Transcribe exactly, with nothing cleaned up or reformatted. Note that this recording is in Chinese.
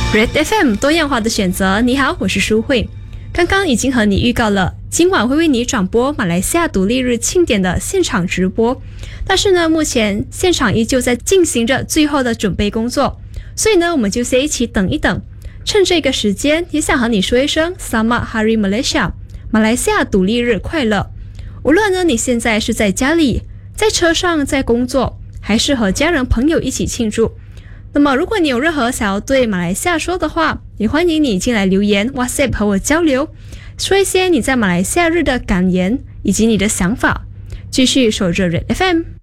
Red F M 多样化的选择，你好，我是舒慧。刚刚已经和你预告了，今晚会为你转播马来西亚独立日庆典的现场直播。但是呢，目前现场依旧在进行着最后的准备工作，所以呢，我们就先一起等一等。趁这个时间，也想和你说一声 Selamat Hari Malaysia， 马来西亚独立日快乐。无论呢你现在是在家里、在车上、在工作，还是和家人朋友一起庆祝。那么如果你有任何想要对马来西亚说的话，也欢迎你进来留言 WhatsApp 和我交流，说一些你在马来西亚日的感言以及你的想法。继续守着 Red F M。